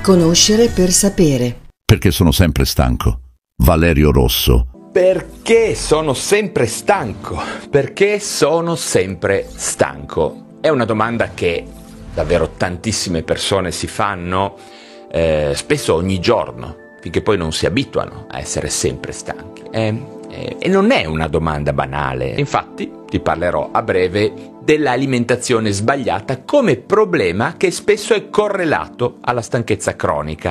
Conoscere per sapere. Perché sono sempre stanco. Valerio Rosso. Perché sono sempre stanco? Perché sono sempre stanco? È una domanda che davvero tantissime persone si fanno, spesso ogni giorno, finché poi non si abituano a essere sempre stanchi. E non è una domanda banale. Infatti ti parlerò a breve dell'alimentazione sbagliata come problema che spesso è correlato alla stanchezza cronica.